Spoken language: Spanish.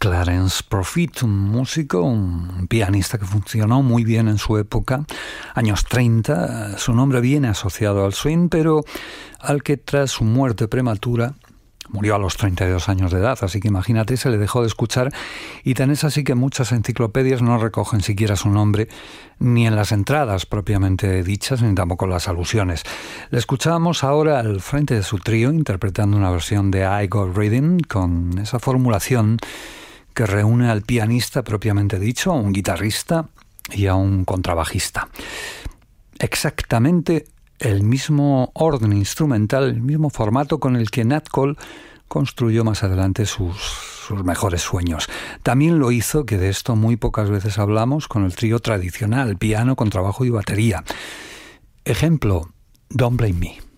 Clarence Profit, un músico, un pianista que funcionó muy bien en su época, años 30. Su nombre viene asociado al swing, pero al que tras su muerte prematura, murió a los 32 años de edad, así que imagínate, se le dejó de escuchar, y tan es así que muchas enciclopedias no recogen siquiera su nombre, ni en las entradas propiamente dichas, ni tampoco las alusiones. Le escuchábamos ahora al frente de su trío, interpretando una versión de I Got Rhythm, con esa formulación que reúne al pianista propiamente dicho, a un guitarrista y a un contrabajista. Exactamente el mismo orden instrumental, el mismo formato con el que Nat Cole construyó más adelante sus mejores sueños. También lo hizo, que de esto muy pocas veces hablamos, con el trío tradicional, piano, contrabajo y batería. Ejemplo, Don't Blame Me.